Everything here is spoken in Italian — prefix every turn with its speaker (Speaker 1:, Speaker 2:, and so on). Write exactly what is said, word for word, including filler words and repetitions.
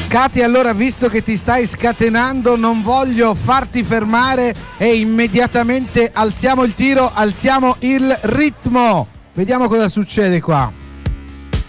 Speaker 1: Katy, allora, visto che ti stai scatenando, non voglio farti fermare e immediatamente alziamo il tiro, alziamo il ritmo. Vediamo cosa succede qua.